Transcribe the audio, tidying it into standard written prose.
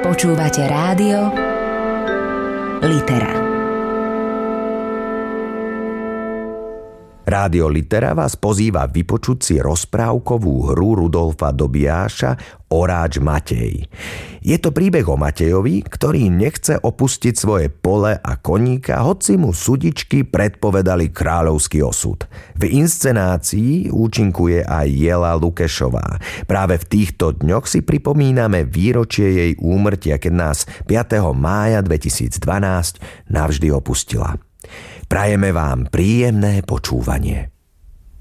Počúvate rádio Litera. Rádio Litera vás pozýva vypočuť si rozprávkovú hru Rudolfa Dobiáša Oráč Matej. Je to príbeh o Matejovi, ktorý nechce opustiť svoje pole a koníka, hoci mu sudičky predpovedali kráľovský osud. V inscenácii účinkuje aj Jela Lukešová. Práve v týchto dňoch si pripomíname výročie jej úmrtia, keď nás 5. mája 2012 navždy opustila. Prajeme vám príjemné počúvanie.